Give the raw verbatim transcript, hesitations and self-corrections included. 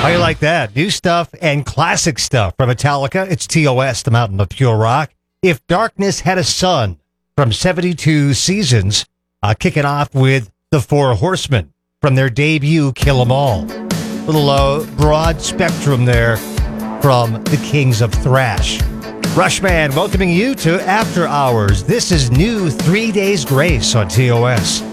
How you like that? New stuff and classic stuff from Metallica. It's T O S, the Mountain of Pure Rock. If Darkness Had a Son from seventy-two Seasons, uh, kicking off with The Four Horsemen from their debut, Kill 'Em All. Little uh, broad spectrum there from the Kings of Thrash. Rushman welcoming you to After Hours. This is new Three Days Grace on T O S.